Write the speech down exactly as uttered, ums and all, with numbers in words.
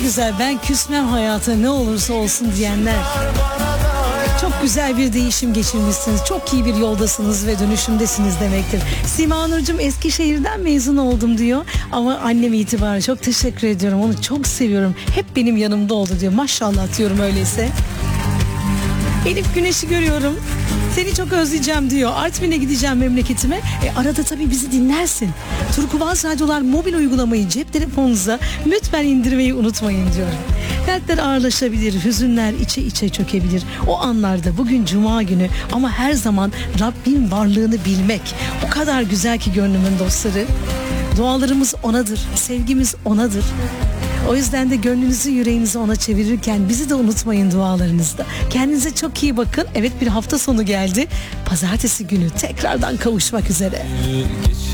güzel. Ben küsmem hayata ne olursa olsun diyenler. Çok güzel bir değişim geçirmişsiniz. Çok iyi bir yoldasınız ve dönüşümdesiniz demektir. Sima Nurcuğum Eskişehir'den mezun oldum diyor. Ama annem itibarı çok teşekkür ediyorum. Onu çok seviyorum. Hep benim yanımda oldu diyor. Maşallah diyorum öyleyse. Elif Güneş'i görüyorum. Seni çok özleyeceğim diyor. Artvin'e gideceğim memleketime. E, arada tabii bizi dinlersin. Turkuaz Radyolar mobil uygulamayı cep telefonunuza lütfen indirmeyi unutmayın diyor. Dertler ağırlaşabilir, hüzünler içe içe çökebilir. O anlarda bugün Cuma günü ama her zaman Rabbin varlığını bilmek o kadar güzel ki gönlümün dostları. Dualarımız O'nadır, sevgimiz O'nadır. O yüzden de gönlünüzü yüreğinizi O'na çevirirken bizi de unutmayın dualarınızda. Kendinize çok iyi bakın. Evet bir hafta sonu geldi. Pazartesi günü tekrardan kavuşmak üzere.